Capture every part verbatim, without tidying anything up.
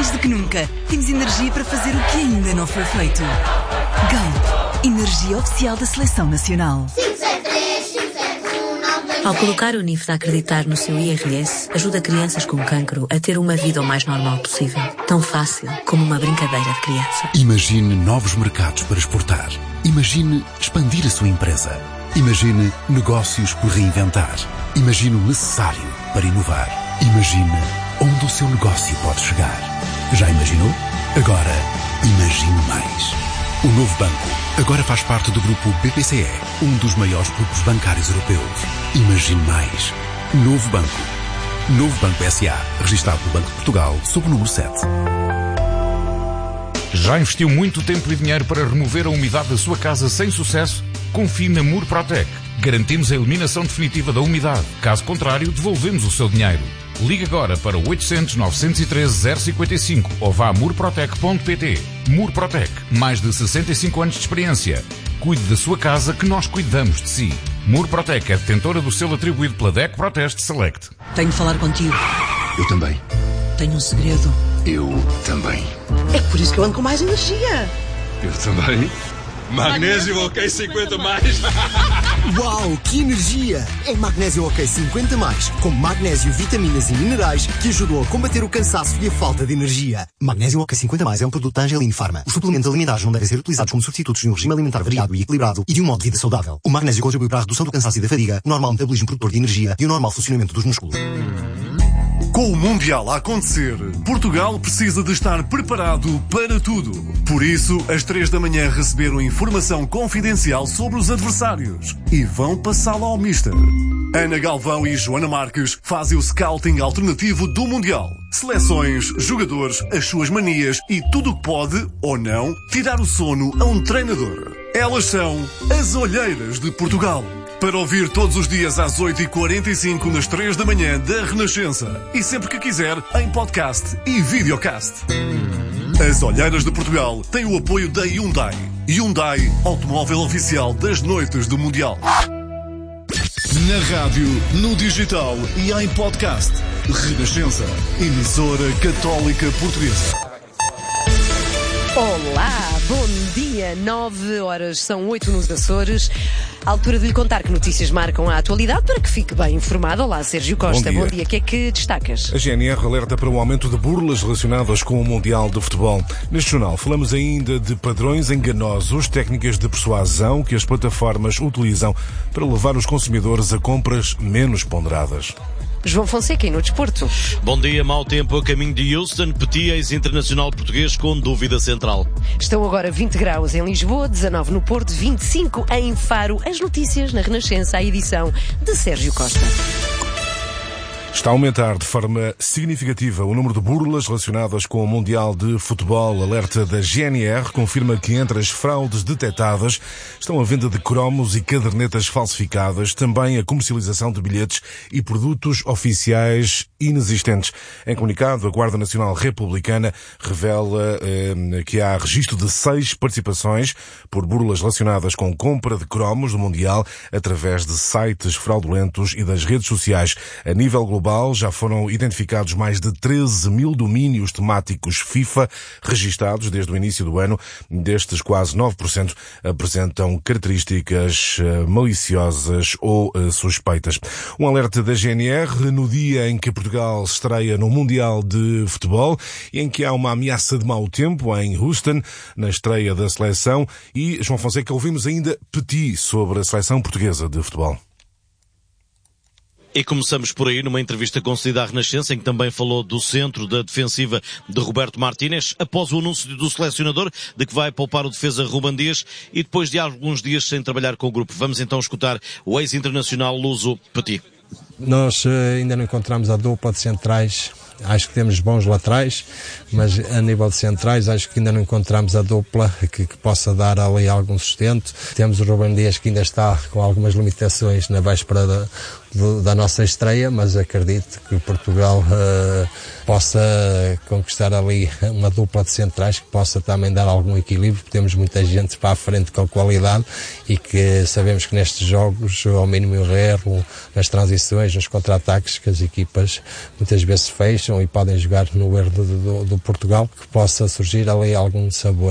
mais do que nunca, temos energia para fazer o que ainda não foi feito. Galp, energia oficial da Seleção Nacional. Ao colocar o N I F de acreditar no seu I R S, ajuda crianças com cancro a ter uma vida o mais normal possível. Tão fácil como uma brincadeira de criança. Imagine novos mercados para exportar. Imagine expandir a sua empresa. Imagine negócios por reinventar. Imagine o necessário para inovar. Imagine onde o seu negócio pode chegar. Já imaginou? Agora, imagine mais. O novo banco agora faz parte do grupo B P C E, um dos maiores grupos bancários europeus. Imagine mais. Novo banco. Novo Banco S A, registrado pelo Banco de Portugal, sob o número sete. Já investiu muito tempo e dinheiro para remover a umidade da sua casa sem sucesso? Confie na Murprotec. Garantimos a eliminação definitiva da umidade. Caso contrário, devolvemos o seu dinheiro. Ligue agora para o oitocentos, novecentos e treze, zero cinquenta e cinco ou vá a murprotec ponto pt. Murprotec, mais de sessenta e cinco anos de experiência. Cuide da sua casa que nós cuidamos de si. Murprotec é detentora do selo atribuído pela D E C Proteste Select. Tenho de falar contigo. Eu também. Tenho um segredo. Eu também. É por isso que eu ando com mais energia. Eu também. Magnésio OK cinquenta mais. Uau, que energia! É Magnésio OK cinquenta mais, com magnésio, vitaminas e minerais que ajudam a combater o cansaço e a falta de energia. Magnésio OK cinquanta mais é um produto da Angelini Pharma. Os suplementos alimentares não devem ser utilizados como substitutos de um regime alimentar variado e equilibrado e de um modo de vida saudável. O magnésio contribui para a redução do cansaço e da fadiga, o normal metabolismo produtor de energia e o normal funcionamento dos músculos. Com o Mundial a acontecer, Portugal precisa de estar preparado para tudo. Por isso, às três da manhã receberam informação confidencial sobre os adversários e vão passá-la ao Mister. Ana Galvão e Joana Marques fazem o scouting alternativo do Mundial. Seleções, jogadores, as suas manias e tudo o que pode, ou não, tirar o sono a um treinador. Elas são as Olheiras de Portugal. Para ouvir todos os dias às oito e quarenta e cinco nas três da manhã da Renascença. E sempre que quiser, em podcast e videocast. As Olheiras de Portugal têm o apoio da Hyundai. Hyundai, automóvel oficial das noites do Mundial. Na rádio, no digital e em podcast. Renascença, emissora católica portuguesa. Olá, bom dia, nove horas, são oito nos Açores. Altura de lhe contar que notícias marcam a atualidade para que fique bem informado. Olá, Sérgio Costa, bom dia. Bom dia. O que é que destacas? A G N R alerta para o aumento de burlas relacionadas com o Mundial de Futebol. Neste jornal falamos ainda de padrões enganosos, técnicas de persuasão que as plataformas utilizam para levar os consumidores a compras menos ponderadas. João Fonseca, e no desporto? Bom dia, mau tempo a caminho de Houston. Petit, ex-internacional português, com dúvida central. Estão agora vinte graus em Lisboa, dezanove no Porto, vinte e cinco em Faro. As notícias na Renascença, a edição de Sérgio Costa. Está a aumentar de forma significativa o número de burlas relacionadas com o Mundial de Futebol. Alerta da G N R confirma que entre as fraudes detectadas estão a venda de cromos e cadernetas falsificadas, também a comercialização de bilhetes e produtos oficiais inexistentes. Em comunicado, a Guarda Nacional Republicana revela eh, que há registro de seis participações por burlas relacionadas com compra de cromos do Mundial através de sites fraudulentos e das redes sociais. A nível global, já foram identificados mais de treze mil domínios temáticos FIFA registados desde o início do ano. Destes, quase nove por cento apresentam características maliciosas ou suspeitas. Um alerta da G N R no dia em que Portugal estreia no Mundial de Futebol e em que há uma ameaça de mau tempo em Houston, na estreia da seleção. E, João Fonseca, ouvimos ainda Petit sobre a seleção portuguesa de futebol. E começamos por aí numa entrevista concedida à Renascença, em que também falou do centro da defensiva de Roberto Martínez, após o anúncio do selecionador de que vai poupar o defesa Ruben Dias e depois de alguns dias sem trabalhar com o grupo. Vamos então escutar o ex-internacional luso Petit. Nós ainda não encontramos a dupla de centrais. Acho que temos bons laterais, mas a nível de centrais acho que ainda não encontramos a dupla que, que possa dar ali algum sustento. Temos o Ruben Dias, que ainda está com algumas limitações na véspera do, da nossa estreia, mas acredito que Portugal uh, possa conquistar ali uma dupla de centrais que possa também dar algum equilíbrio, porque temos muita gente para a frente com qualidade e que sabemos que nestes jogos, ao mínimo erro, nas transições, nos contra-ataques, que as equipas muitas vezes fecham e podem jogar no erro do, do, do Portugal, que possa surgir ali algum sabor.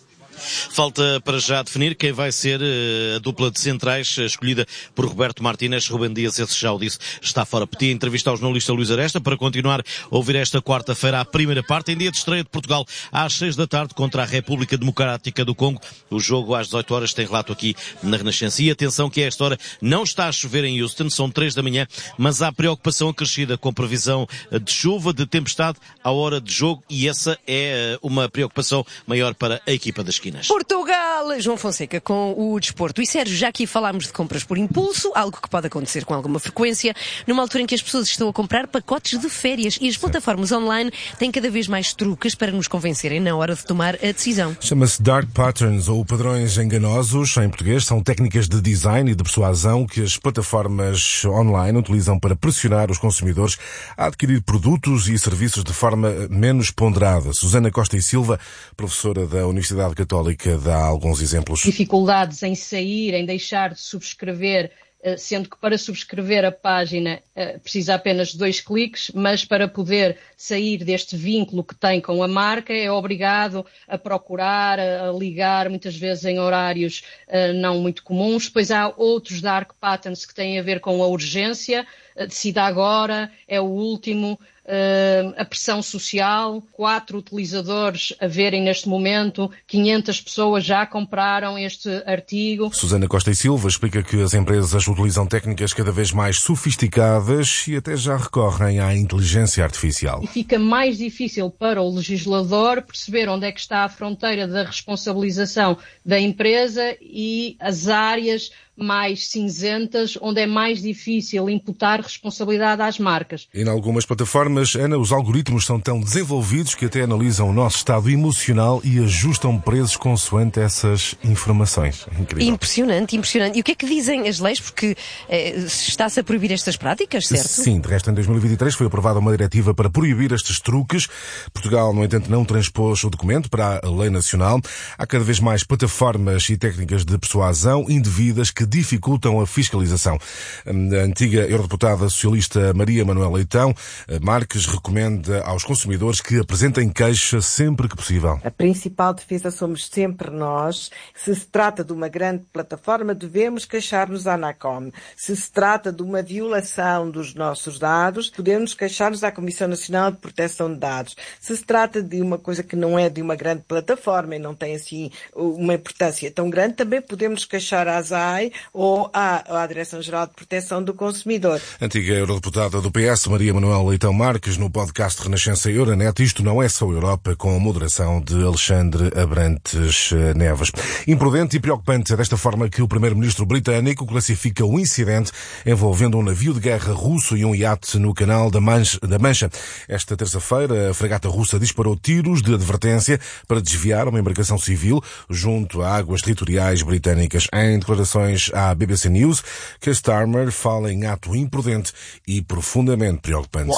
Falta para já definir quem vai ser a dupla de centrais escolhida por Roberto Martínez. Rubem Dias, esse já o disse, está fora. Pedi entrevista ao jornalista Luís Aresta para continuar a ouvir esta quarta-feira a primeira parte, em dia de estreia de Portugal, às seis da tarde, contra a República Democrática do Congo. O jogo às dezoito horas tem relato aqui na Renascença. E atenção que a esta hora não está a chover em Houston, são três da manhã, mas há preocupação acrescida com previsão de chuva, de tempestade à hora de jogo, e essa é uma preocupação maior para a equipa das esquinas. Portugal! João Fonseca com o desporto. E Sérgio, já aqui falámos de compras por impulso, algo que pode acontecer com alguma frequência, numa altura em que as pessoas estão a comprar pacotes de férias e as plataformas online têm cada vez mais truques para nos convencerem na hora de tomar a decisão. Chama-se Dark Patterns, ou padrões enganosos, em português. São técnicas de design e de persuasão que as plataformas online utilizam para pressionar os consumidores a adquirir produtos e serviços de forma menos ponderada. Susana Costa e Silva, professora da Universidade Católica, dá alguns exemplos. Dificuldades em sair, em deixar de subscrever, sendo que para subscrever a página precisa apenas de dois cliques, mas para poder sair deste vínculo que tem com a marca é obrigado a procurar, a ligar, muitas vezes em horários não muito comuns. Depois há outros dark patterns que têm a ver com a urgência, decida agora, é o último. Uh, a pressão social, quatro utilizadores a verem neste momento, quinhentas pessoas já compraram este artigo. Susana Costa e Silva explica que as empresas utilizam técnicas cada vez mais sofisticadas e até já recorrem à inteligência artificial. E fica mais difícil para o legislador perceber onde é que está a fronteira da responsabilização da empresa e as áreas mais cinzentas, onde é mais difícil imputar responsabilidade às marcas. E em algumas plataformas, Ana, os algoritmos são tão desenvolvidos que até analisam o nosso estado emocional e ajustam preços consoante essas informações. Incrível. Impressionante, impressionante. E o que é que dizem as leis? Porque eh, está-se a proibir estas práticas, certo? Sim, de resto, em dois mil e vinte e três foi aprovada uma diretiva para proibir estes truques. Portugal, no entanto, não transpôs o documento para a lei nacional. Há cada vez mais plataformas e técnicas de persuasão indevidas que dificultam a fiscalização. A antiga eurodeputada socialista Maria Manuela Leitão Marques recomenda aos consumidores que apresentem queixa sempre que possível. A principal defesa somos sempre nós. Se se trata de uma grande plataforma, devemos queixar-nos à ANACOM. Se se trata de uma violação dos nossos dados, podemos queixar-nos à Comissão Nacional de Proteção de Dados. Se se trata de uma coisa que não é de uma grande plataforma e não tem assim uma importância tão grande, também podemos queixar à A S A I ou à, à Direção-Geral de Proteção do Consumidor. Antiga eurodeputada do P S, Maria Manuela Leitão Marques, no podcast Renascença Euronet. Isto não é só Europa, com a moderação de Alexandre Abrantes Neves. Imprudente e preocupante é desta forma que o primeiro-ministro britânico classifica o incidente envolvendo um navio de guerra russo e um iate no canal da Mancha. Da Mancha. Esta terça-feira, a fragata russa disparou tiros de advertência para desviar uma embarcação civil junto a águas territoriais britânicas. Em declarações à B B C News, Keir Starmer fala em ato imprudente e profundamente preocupante.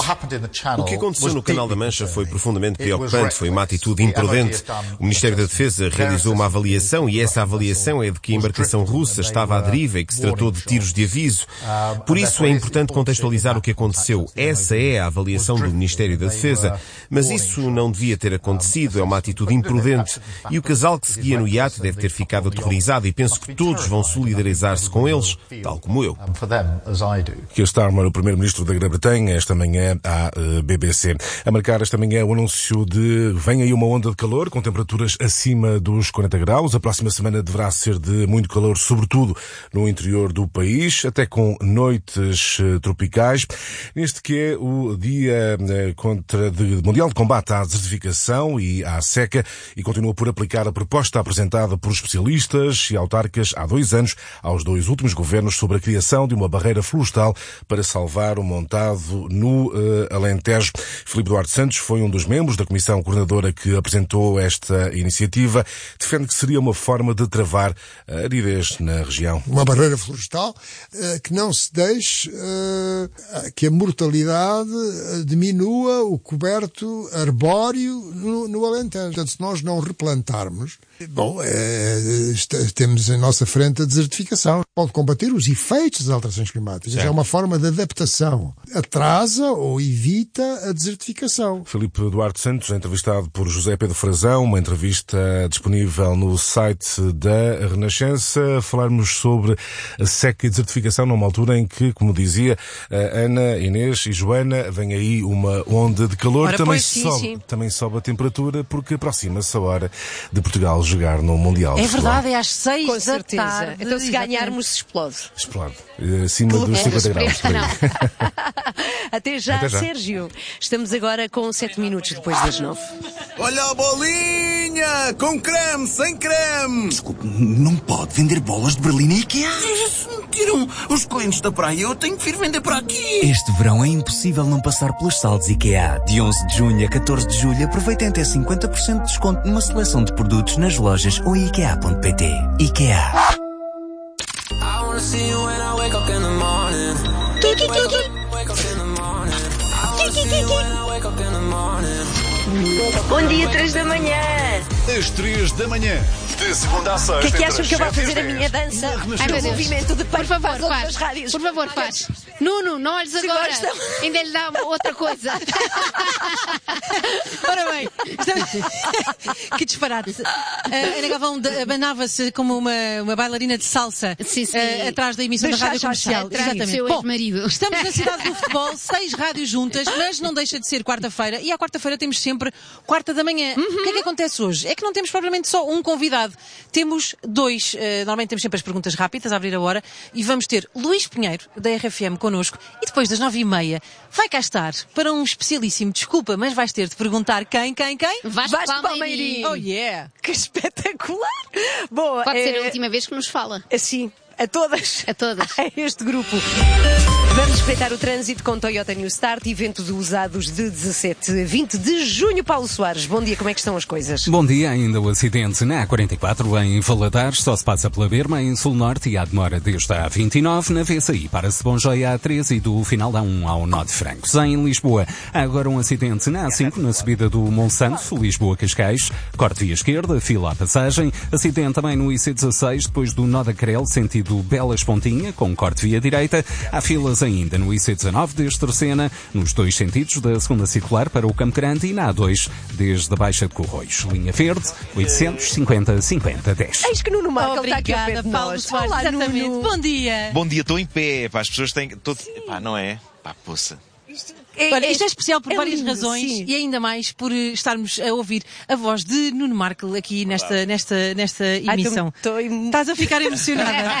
O que aconteceu no Canal da Mancha foi profundamente preocupante, foi uma atitude imprudente. O Ministério da Defesa realizou uma avaliação e essa avaliação é de que a embarcação russa estava à deriva e que se tratou de tiros de aviso. Por isso é importante contextualizar o que aconteceu. Essa é a avaliação do Ministério da Defesa, mas isso não devia ter acontecido, é uma atitude imprudente. E o casal que seguia no iate deve ter ficado aterrorizado e penso que todos vão solidarizar-se com eles, tal como eu. Keir Starmer, o primeiro-ministro da Grã-Bretanha, esta manhã à B B C. A marcar esta manhã o anúncio de vem aí uma onda de calor com temperaturas acima dos quarenta graus. A próxima semana deverá ser de muito calor, sobretudo no interior do país, até com noites tropicais. Neste que é o dia contra de, mundial de combate à desertificação e à seca, e continua por aplicar a proposta apresentada por especialistas e autarcas há dois anos aos dois últimos governos sobre a criação de uma barreira florestal para salvar o montado no uh, Alentejo. Filipe Duarte Santos foi um dos membros da comissão coordenadora que apresentou esta iniciativa. Defende que seria uma forma de travar a aridez na região. Uma barreira florestal uh, que não se deixe uh, que a mortalidade uh, diminua o coberto arbóreo no, no Alentejo. Portanto, se nós não replantarmos, bom, é, temos em nossa frente a desertificação. Pode combater os efeitos das alterações climáticas. Certo. É uma forma de adaptação. Atrasa ou evita a desertificação. Filipe Duarte Santos, entrevistado por José Pedro Frazão, uma entrevista disponível no site da Renascença. Falarmos sobre a seca e desertificação numa altura em que, como dizia Ana, Inês e Joana, vem aí uma onda de calor. Ora, também, pois, sim, sobe, sim. também sobe a temperatura porque aproxima-se a hora de Portugal jogar no Mundial. É de verdade, é às seis Com da certeza. tarde. Então se ganharmos, explode. Explode. Acima dos cinquenta graus. Até já, Até já, Sérgio. Estamos agora com sete minutos depois das nove. Olha a bolinha! Com creme, sem creme! Desculpe, não pode vender bolas de Berlim e IKEA. Se me tiram os clientes da praia, eu tenho que vir vender para aqui. Este verão é impossível não passar pelas saldos IKEA. De onze de junho a catorze de julho, aproveitem até cinquenta por cento de desconto numa seleção de produtos nas lojas ou ikea ponto pt. IKEA. Bom dia, três da manhã. Às três da manhã, de segunda a sexta. O que é que acham entre que eu vou as sete e fazer a as minha dez, dança? na Renascença. Ai, meu Deus. Movimento de Por favor, para faz. as rádios. Por favor, faz. Nuno, não olhes agora. gostam. Ainda lhe dá outra coisa. Ora bem, estamos... que disparate. A Ana Galvão abanava-se como uma, uma bailarina de salsa sim, sim. Uh, atrás da emissão de da rádio chá, comercial. chá, chá, Exatamente. seu Bom, ex-marido. estamos na cidade do futebol, seis rádios juntas, mas não deixa de ser quarta-feira. E à quarta-feira temos sempre quarta da manhã. Uhum. O que é que acontece hoje? É que não temos propriamente só um convidado. Temos dois. Uh, normalmente temos sempre as perguntas rápidas a abrir a hora. E vamos ter Luís Pinheiro, da R F M, connosco. E depois das nove e meia vai cá estar para um especialíssimo. Desculpa, mas vais ter de perguntar quem, quem, quem? Vasco, Vasco Palmeirim. Oh yeah! Que espetacular! Boa, Pode é... ser a última vez que nos fala. Assim, a todas. A todas. A este grupo. Vamos respeitar o trânsito com Toyota New Start, evento de usados de dezassete a vinte de junho. Paulo Soares, bom dia, como é que estão as coisas? Bom dia, ainda o acidente na A quarenta e quatro em Valadares, só se passa pela Berma, em Sul Norte, e há demora desde a A vinte e nove, na V S I para-se Bom Joia A treze e do final da um ao Nó de Francos. Em Lisboa, há agora um acidente na A cinco, na subida do Monsanto, Lisboa-Cascais, corte via esquerda, fila à passagem, acidente também no I C dezasseis, depois do Nó da Crel, sentido Belas Pontinha, com corte via direita, há filas ainda no I C dezanove desde Terceira, nos dois sentidos da segunda circular para o Campo Grande, e na A dois desde a Baixa de Corroios. Linha verde, oitocentos, cinquenta, cinquenta, dez. Eis que Nuno Marco está aqui ao pé de Paulo nós. Soares, Olá, exatamente. Nuno. Bom dia. Bom dia, estou em pé. Pá, as pessoas têm... Tô... Pá, não é? Pá, poça. É, Olha, isto é especial por é várias lindo, razões, sim. E ainda mais por estarmos a ouvir a voz de Nuno Marco aqui nesta, nesta, nesta emissão. Ai, tô, tô... Estás a ficar emocionada.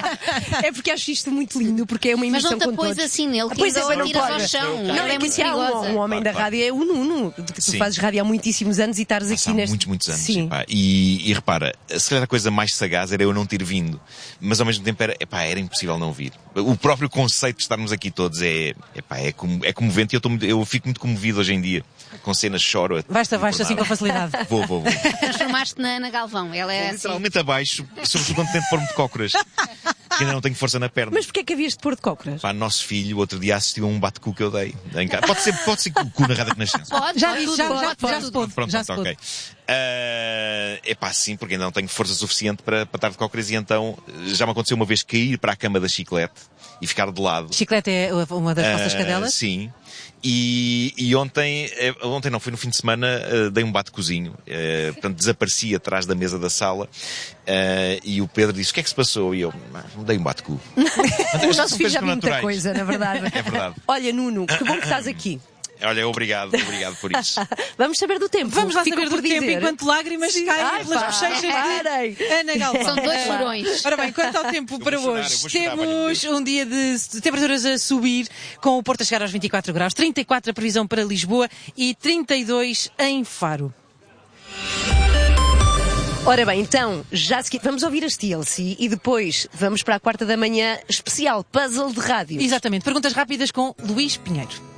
É porque acho isto muito lindo, porque é uma Mas emissão não te com apois todos. assim nele, que Pois ainda é, o não tiras pode. ao chão. Não, Ela é é muito que há um, perigosa. um homem da rádio, é o Nuno, de que tu Sim. fazes rádio há muitíssimos anos e estares aqui Há neste... muitos, muitos anos. Sim. Epá, e, e repara, se calhar a coisa mais sagaz era eu não ter vindo, mas ao mesmo tempo era, epá, era impossível não vir. O próprio conceito de estarmos aqui todos é, epá, é, com, é comovente, e eu, tô, eu fico muito comovido hoje em dia. Com cenas choro. Basta, basta assim com facilidade. Vou, vou, vou. Transformaste na Ana Galvão. Ela é assim. Literalmente abaixo, sobretudo quando tento pôr-me de cócoras. Que ainda não tenho força na perna. Mas porquê é que havias de pôr de cócoras? Pá, nosso filho, outro dia assistiu a um bate-cu que eu dei. Em casa. Pode ser, pode ser cu na Rádio Renascença. Pode, já pode, disse, já, pode, já, pode, já se pôde. Pronto, já pronto, se ok. Uh, é pá, sim, porque ainda não tenho força suficiente para, para estar de cócoras, e então já me aconteceu uma vez cair para a cama da chiclete e ficar de lado. Chiclete é uma das vossas uh, cadelas? Sim. E, e ontem, ontem não, foi no fim de semana, uh, dei um bate-cozinho. Uh, portanto, desapareci atrás da mesa da sala, uh, e o Pedro disse: o que é que se passou? E eu, dei um bate-cu. O nosso filho já viu muita coisa, na verdade. É verdade. Olha, Nuno, que bom que estás aqui. Olha, obrigado, obrigado por isso. Vamos saber do tempo. Vamos lá Fico saber do por tempo, dizer. enquanto lágrimas caem Ai, pelas pá, bochechas de Ana Galvão. São dois chorões. Ora bem, quanto ao tempo para chorar, hoje, chorar, temos um dia de temperaturas a subir, com o Porto a chegar aos vinte e quatro graus, trinta e quatro a previsão para Lisboa e trinta e dois em Faro. Ora bem, então, já se... vamos ouvir as T L C e depois vamos para a quarta da manhã, especial Puzzle de Rádio. Exatamente. Perguntas rápidas com Luís Pinheiro.